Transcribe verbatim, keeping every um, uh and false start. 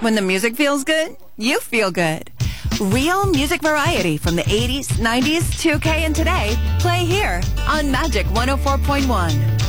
When the music feels good, you feel good. Real music variety from the eighties, nineties, two K, and today. Play here on Magic one oh four point one.